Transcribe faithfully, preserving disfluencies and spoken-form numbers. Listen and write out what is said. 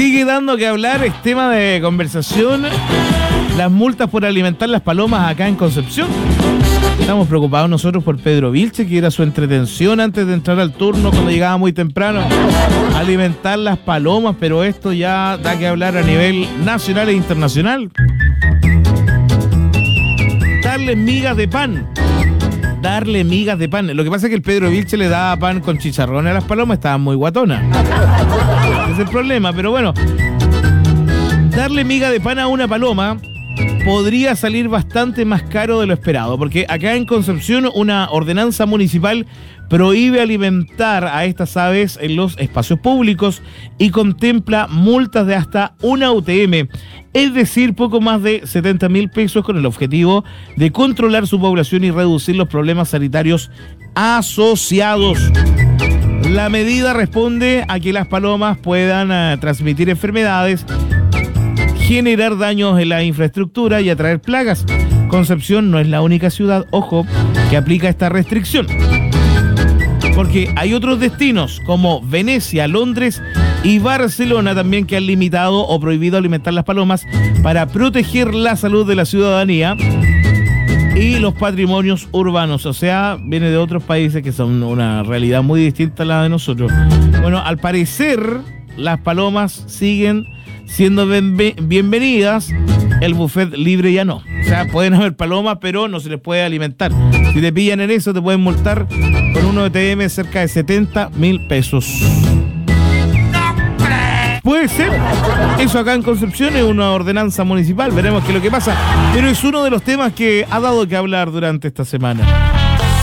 Sigue dando que hablar, es tema de conversación, las multas por alimentar las palomas acá en Concepción. Estamos preocupados nosotros por Pedro Vilche, que era su entretención antes de entrar al turno cuando llegaba muy temprano, alimentar las palomas, pero esto ya da que hablar a nivel nacional e internacional. Darle migas de pan. Darle migas de pan. Lo que pasa es que el Pedro Vilche le daba pan con chicharrón a las palomas, estaban muy guatonas. Ese es el problema, pero bueno. Darle miga de pan a una paloma podría salir bastante más caro de lo esperado, porque acá en Concepción una ordenanza municipal prohíbe alimentar a estas aves en los espacios públicos y contempla multas de hasta una U T M, es decir, poco más de setenta mil pesos, con el objetivo de controlar su población y reducir los problemas sanitarios asociados. La medida responde a que las palomas puedan uh, transmitir enfermedades, generar daños en la infraestructura y atraer plagas. Concepción no es la única ciudad, ojo, que aplica esta restricción, porque hay otros destinos como Venecia, Londres y Barcelona también que han limitado o prohibido alimentar las palomas para proteger la salud de la ciudadanía y los patrimonios urbanos. O sea, viene de otros países que son una realidad muy distinta a la de nosotros. Bueno, al parecer las palomas siguen siendo bienvenidas, el buffet libre ya no. O sea, pueden haber palomas, pero no se les puede alimentar. Si te pillan en eso, te pueden multar con un U T M cerca de setenta mil pesos. Puede ser. Eso acá en Concepción es una ordenanza municipal. Veremos qué es lo que pasa. Pero es uno de los temas que ha dado que hablar durante esta semana.